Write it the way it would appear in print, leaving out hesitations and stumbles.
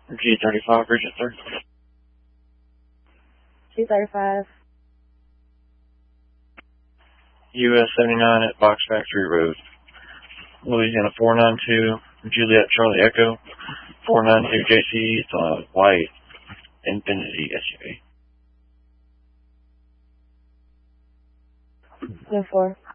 G35, Bridget 3. G35. US 79 at Box Factory Road. Louisiana 492, Juliet Charlie Echo, 492 JC, it's a white Infiniti SUV. 4.